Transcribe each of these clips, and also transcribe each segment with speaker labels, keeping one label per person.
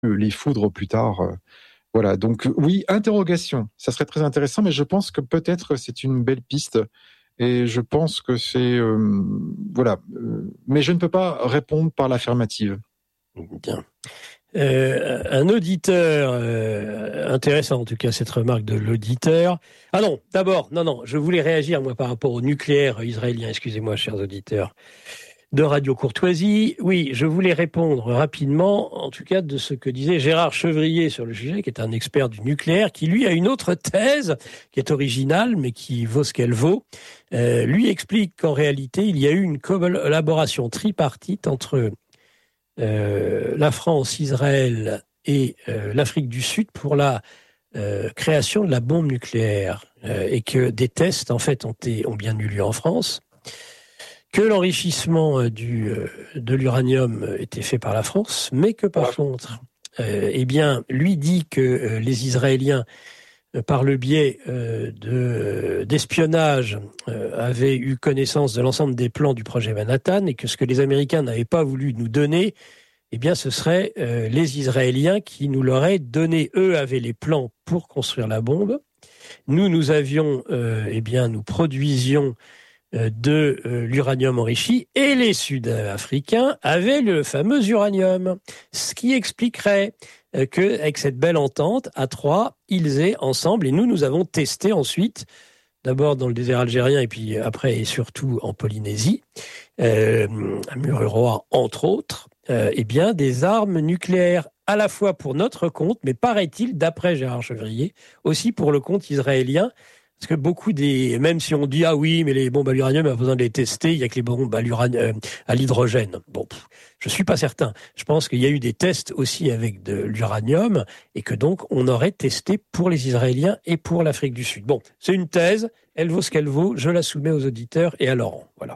Speaker 1: les foudres plus tard. Voilà, donc oui, interrogation, ça serait très intéressant, mais je pense que peut-être c'est une belle piste, et je pense que c'est... voilà, mais je ne peux pas répondre par l'affirmative.
Speaker 2: Bien. Un auditeur, intéressant en tout cas cette remarque de l'auditeur. Ah non, d'abord, non, je voulais réagir moi par rapport au nucléaire israélien, excusez-moi chers auditeurs de Radio Courtoisie. Oui, je voulais répondre rapidement, en tout cas de ce que disait Gérard Chevrier sur le sujet, qui est un expert du nucléaire, qui lui a une autre thèse, qui est originale, mais qui vaut ce qu'elle vaut. Lui explique qu'en réalité, il y a eu une collaboration tripartite entre la France, Israël et l'Afrique du Sud pour la création de la bombe nucléaire, et que des tests en fait ont bien eu lieu en France, que l'enrichissement de l'uranium était fait par la France, mais que par contre, eh bien, lui dit que les Israéliens, par le biais d'espionnage, avaient eu connaissance de l'ensemble des plans du projet Manhattan, et que ce que les Américains n'avaient pas voulu nous donner, eh bien, ce seraient les Israéliens qui nous l'auraient donné. Eux avaient les plans pour construire la bombe. Nous avions, nous produisions de l'uranium enrichi, et les Sud-Africains avaient le fameux uranium. Ce qui expliquerait qu'avec cette belle entente, à trois, ils aient ensemble, et nous avons testé ensuite, d'abord dans le désert algérien, et puis après et surtout en Polynésie, à Mururoa entre autres, des armes nucléaires, à la fois pour notre compte, mais paraît-il, d'après Gérard Chevrier, aussi pour le compte israélien. Parce que même si on dit, ah oui, mais les bombes à l'uranium, on a besoin de les tester, il n'y a que les bombes à l'hydrogène. Bon, je suis pas certain. Je pense qu'il y a eu des tests aussi avec de l'uranium, et que donc on aurait testé pour les Israéliens et pour l'Afrique du Sud. Bon, c'est une thèse, elle vaut ce qu'elle vaut, je la soumets aux auditeurs et à Laurent. Voilà.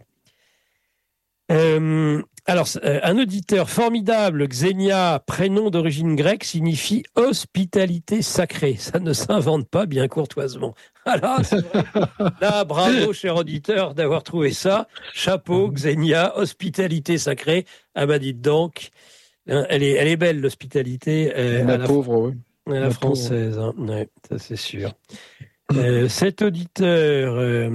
Speaker 2: Un auditeur formidable, Xenia, prénom d'origine grecque, signifie hospitalité sacrée. Ça ne s'invente pas, bien courtoisement. Alors, c'est vrai. Là, bravo, cher auditeur, d'avoir trouvé ça. Chapeau, Xenia, hospitalité sacrée. Ah bah dites donc, elle est belle, l'hospitalité.
Speaker 1: La pauvre, oui.
Speaker 2: À la française, hein. Ouais, ça c'est sûr. Cet auditeur...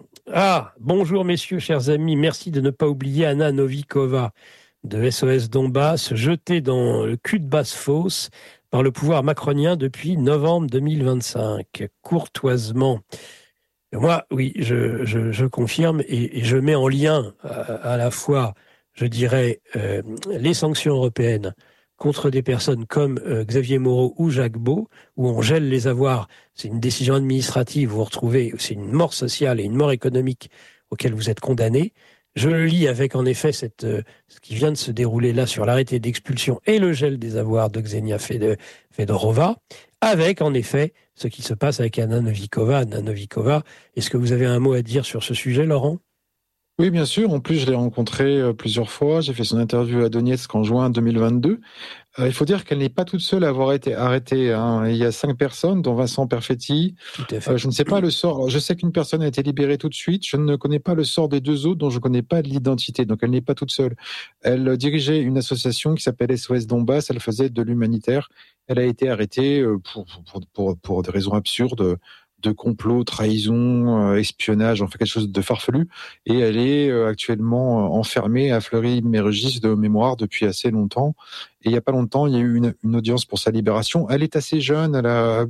Speaker 2: bonjour messieurs, chers amis, merci de ne pas oublier Anna Novikova de SOS Donbass, jetée dans le cul de basse-fosse par le pouvoir macronien depuis novembre 2025. Courtoisement. Moi, oui, je confirme, et je mets en lien à la fois, je dirais, les sanctions européennes contre des personnes comme Xavier Moreau ou Jacques Beau, où on gèle les avoirs. C'est une décision administrative, vous vous retrouvez, c'est une mort sociale et une mort économique auxquelles vous êtes condamnés. Je le lis avec, en effet, ce qui vient de se dérouler là sur l'arrêté d'expulsion et le gel des avoirs de Xenia Fedorova, avec, en effet, ce qui se passe avec Anna Novikova. Anna Novikova, est-ce que vous avez un mot à dire sur ce sujet, Laurent ?
Speaker 1: Oui, bien sûr. En plus, je l'ai rencontrée plusieurs fois. J'ai fait son interview à Donetsk en juin 2022. Il faut dire qu'elle n'est pas toute seule à avoir été arrêtée, hein. Il y a 5 personnes, dont Vincent Perfetti.
Speaker 2: Tout à fait.
Speaker 1: Je ne sais pas le sort. Je sais qu'une personne a été libérée tout de suite. Je ne connais pas le sort des 2 autres, dont je ne connais pas l'identité. Donc, elle n'est pas toute seule. Elle dirigeait une association qui s'appelle SOS Donbass. Elle faisait de l'humanitaire. Elle a été arrêtée pour des raisons absurdes, de complot, trahison, espionnage, enfin quelque chose de farfelu. Et elle est actuellement enfermée à Fleury-Mérogis de mémoire depuis assez longtemps. Et il n'y a pas longtemps, il y a eu une audience pour sa libération. Elle est assez jeune, elle a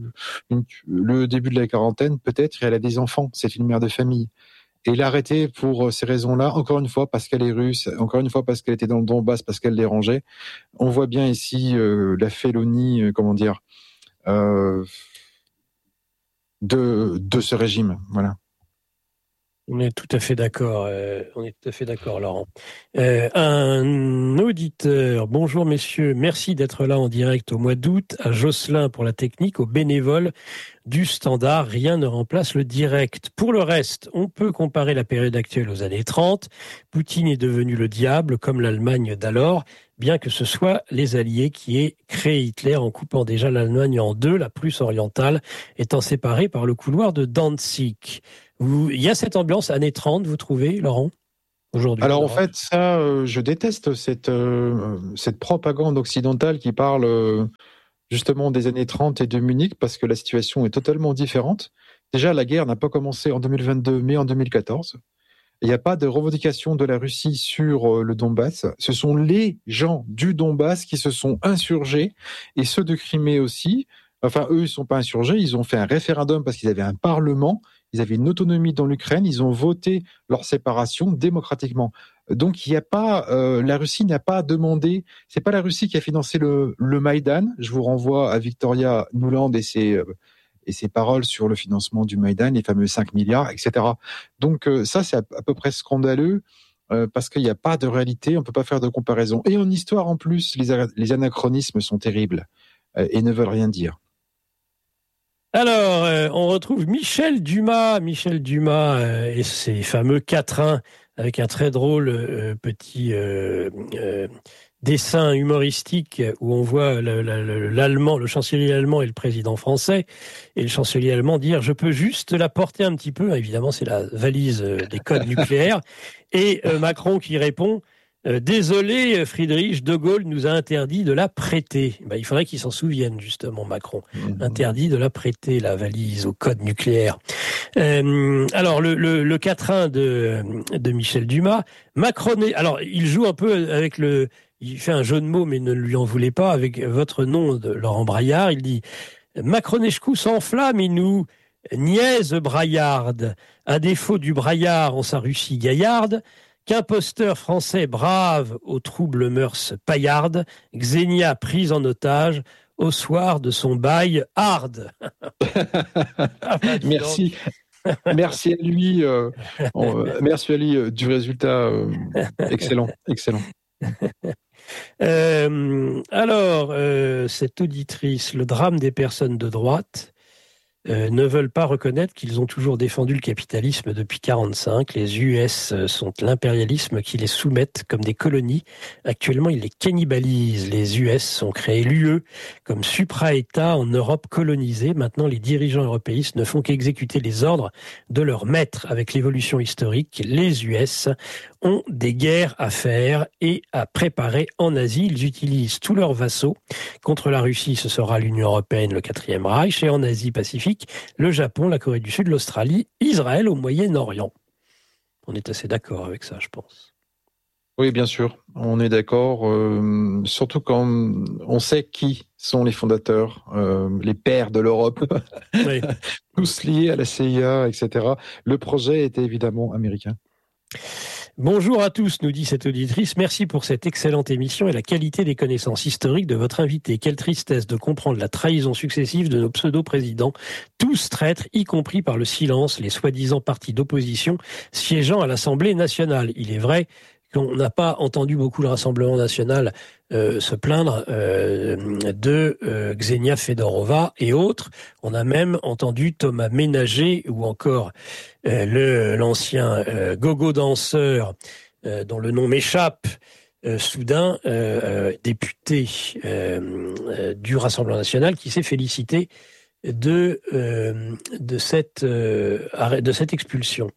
Speaker 1: le début de la quarantaine peut-être, et elle a des enfants. C'est une mère de famille. Et l'arrêter pour ces raisons-là, encore une fois parce qu'elle est russe, encore une fois parce qu'elle était dans le Donbass, parce qu'elle dérangeait. On voit bien ici la félonie, de ce régime, voilà.
Speaker 2: On est tout à fait d'accord, Laurent. Un auditeur, bonjour messieurs, merci d'être là en direct au mois d'août, à Jocelyn pour la technique, aux bénévoles du Standard, rien ne remplace le direct. Pour le reste, on peut comparer la période actuelle aux années 30. Poutine est devenu le diable, comme l'Allemagne d'alors, bien que ce soit les Alliés qui aient créé Hitler en coupant déjà l'Allemagne en deux, la plus orientale étant séparée par le couloir de Danzig. Il y a cette ambiance années 30, vous trouvez, Laurent ? aujourd'hui.
Speaker 1: Alors en fait, ça, je déteste cette propagande occidentale qui parle justement des années 30 et de Munich, parce que la situation est totalement différente. Déjà, la guerre n'a pas commencé en 2022, mais en 2014. Il n'y a pas de revendication de la Russie sur le Donbass. Ce sont les gens du Donbass qui se sont insurgés, et ceux de Crimée aussi. Enfin, eux, ils ne sont pas insurgés, ils ont fait un référendum parce qu'ils avaient un parlement, ils avaient une autonomie dans l'Ukraine, ils ont voté leur séparation démocratiquement. Donc, il n'y a pas, la Russie n'a pas demandé, c'est pas la Russie qui a financé le Maïdan. Je vous renvoie à Victoria Nuland et ses paroles sur le financement du Maïdan, les fameux 5 milliards, etc. Donc ça, c'est à peu près scandaleux parce qu'il n'y a pas de réalité, on ne peut pas faire de comparaison. Et en histoire, en plus, les anachronismes sont terribles et ne veulent rien dire.
Speaker 2: Alors, on retrouve Michel Dumas et ses fameux quatrains avec un très drôle petit dessin humoristique où on voit l'allemand, le chancelier allemand et le président français, et le chancelier allemand dire « je peux juste la porter un petit peu », évidemment c'est la valise des codes nucléaires, et Macron qui répond « désolé, Friedrich, De Gaulle nous a interdit de la prêter ». Il faudrait qu'il s'en souvienne, justement, Macron. Interdit de la prêter, la valise au code nucléaire. Alors, le quatrain de Michel Dumas, alors, il joue un peu avec il fait un jeu de mots, mais ne lui en voulez pas, avec votre nom de Laurent Braillard. Il dit « Macronescu s'enflamme et nous niaise braillarde. À défaut du braillard en sa Russie gaillarde, qu'imposteur français brave aux troubles mœurs paillardes, Xenia prise en otage au soir de son bail hard. »
Speaker 1: Merci. Merci à lui. Merci à lui du résultat. Excellent.
Speaker 2: Alors, cette auditrice, le drame des personnes de droite, ne veulent pas reconnaître qu'ils ont toujours défendu le capitalisme depuis 1945. Les US sont l'impérialisme qui les soumettent comme des colonies. Actuellement, ils les cannibalisent. Les US ont créé l'UE comme supra-État en Europe colonisée. Maintenant, les dirigeants européistes ne font qu'exécuter les ordres de leurs maîtres. Avec l'évolution historique, les US ont des guerres à faire et à préparer en Asie. Ils utilisent tous leurs vassaux. Contre la Russie, ce sera l'Union européenne, le Quatrième Reich, et en Asie-Pacifique, le Japon, la Corée du Sud, l'Australie, Israël au Moyen-Orient. On est assez d'accord avec ça, je pense.
Speaker 1: Oui, bien sûr, on est d'accord, surtout quand on sait qui sont les fondateurs, les pères de l'Europe, oui. Tous liés à la CIA, etc. Le projet était évidemment américain.
Speaker 2: Bonjour à tous, nous dit cette auditrice. Merci pour cette excellente émission et la qualité des connaissances historiques de votre invité. Quelle tristesse de comprendre la trahison successive de nos pseudo-présidents, tous traîtres, y compris par le silence, les soi-disant partis d'opposition siégeant à l'Assemblée nationale. Il est vrai qu'on n'a pas entendu beaucoup le Rassemblement national se plaindre de Ksenia Fedorova et autres. On a même entendu Thomas Ménager ou encore l'ancien gogo danseur dont le nom m'échappe, soudain député du Rassemblement national, qui s'est félicité de cette expulsion.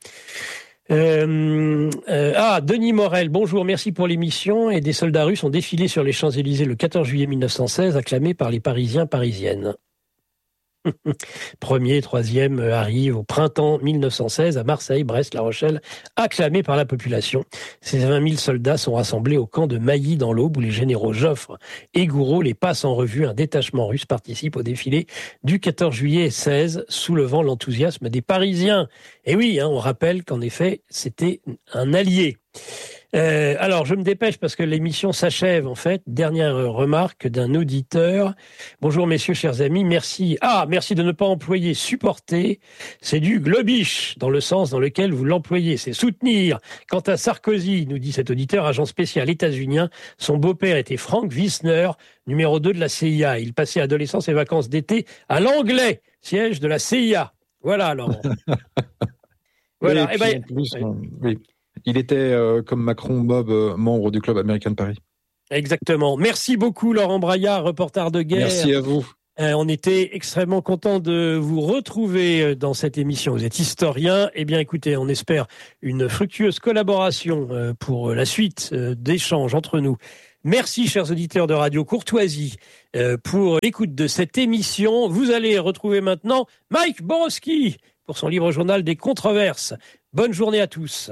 Speaker 2: Denis Morel, bonjour, merci pour l'émission. Et des soldats russes ont défilé sur les Champs-Élysées le 14 juillet 1916, acclamés par les Parisiennes. Premier, troisième arrive au printemps 1916 à Marseille, Brest, La Rochelle, acclamés par la population. Ces 20 000 soldats sont rassemblés au camp de Mailly dans l'Aube où les généraux Joffre et Gouraud les passent en revue. Un détachement russe participe au défilé du 14 juillet 16, soulevant l'enthousiasme des Parisiens. Et oui, on rappelle qu'en effet, c'était un allié. Alors, je me dépêche parce que l'émission s'achève, en fait. Dernière remarque d'un auditeur. Bonjour, messieurs, chers amis. Merci. Merci de ne pas employer supporter. C'est du globish, dans le sens dans lequel vous l'employez. C'est soutenir. Quant à Sarkozy, nous dit cet auditeur, agent spécial états-unien, son beau-père était Frank Wisner, numéro 2 de la CIA. Il passait adolescence et vacances d'été à l'Anglais, siège de la CIA. Voilà, Laurent.
Speaker 1: Voilà. Oui. Il était, comme Macron, membre du Club américain de Paris.
Speaker 2: Exactement. Merci beaucoup, Laurent Braillard, reporter de guerre.
Speaker 1: Merci à vous.
Speaker 2: On était extrêmement content de vous retrouver dans cette émission. Vous êtes historien. Eh bien, écoutez, on espère une fructueuse collaboration pour la suite d'échanges entre nous. Merci, chers auditeurs de Radio Courtoisie, pour l'écoute de cette émission. Vous allez retrouver maintenant Mike Borowski pour son livre journal des controverses. Bonne journée à tous.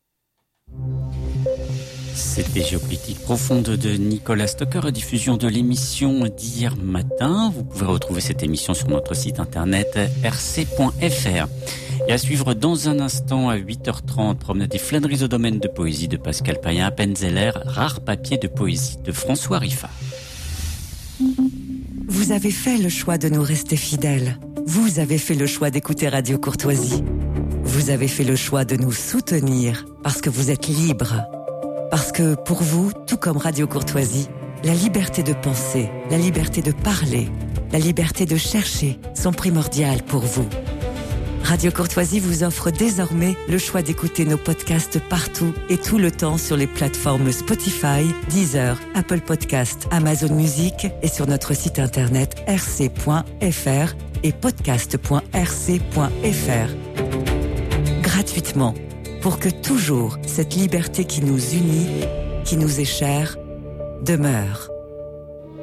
Speaker 3: C'était Géopolitique profonde de Nicolas Stocker, rediffusion de l'émission d'hier matin. Vous pouvez retrouver cette émission sur notre site internet rc.fr. Et à suivre dans un instant à 8h30, promenade des flâneries au domaine de poésie de Pascal Payen, Appenzeller, rare papier de poésie de François Riffard.
Speaker 4: Vous avez fait le choix de nous rester fidèles. Vous avez fait le choix d'écouter Radio Courtoisie. Vous avez fait le choix de nous soutenir parce que vous êtes libres. Parce que pour vous, tout comme Radio Courtoisie, la liberté de penser, la liberté de parler, la liberté de chercher sont primordiales pour vous. Radio Courtoisie vous offre désormais le choix d'écouter nos podcasts partout et tout le temps sur les plateformes Spotify, Deezer, Apple Podcasts, Amazon Music et sur notre site internet rc.fr et podcast.rc.fr. Gratuitement, pour que toujours cette liberté qui nous unit, qui nous est chère, demeure.